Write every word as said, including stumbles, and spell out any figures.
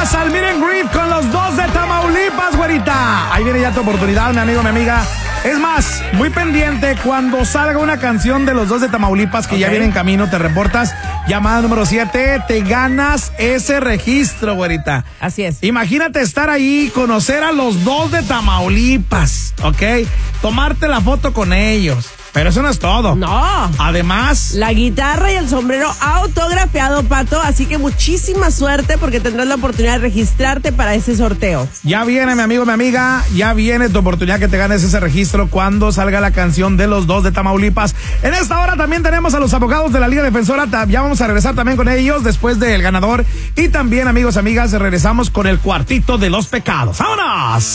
Vámonos al meet and greet con los dos de Tamaulipas, güerita. Ahí viene ya tu oportunidad, mi amigo, mi amiga. Es más, muy pendiente cuando salga una canción de los dos de Tamaulipas que okay. ya viene en camino, te reportas. Llamada número siete, te ganas ese registro, güerita. Así es. Imagínate estar ahí, conocer a los dos de Tamaulipas, ¿ok? Tomarte la foto con ellos. Pero eso no es todo. No. Además, la guitarra y el sombrero autografiado, Pato. Así que muchísima suerte porque tendrás la oportunidad de registrarte para ese sorteo. Ya viene, mi amigo, mi amiga. Ya viene tu oportunidad que te ganes ese registro cuando salga la canción de los dos de Tamaulipas. En esta hora también tenemos a los abogados de la Liga Defensora. Ya vamos a regresar también con ellos después del ganador. Y también, amigos, amigas, regresamos con el cuartito de los pecados. ¡Vámonos!